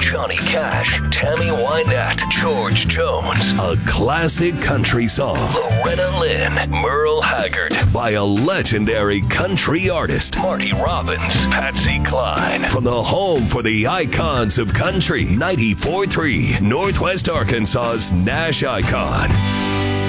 Johnny Cash, Tammy Wynette, George Jones. A classic country song. Loretta Lynn, Merle Haggard. By a legendary country artist. Marty Robbins, Patsy Cline. From the home for the icons of country, 94.3, Northwest Arkansas's Nash Icon.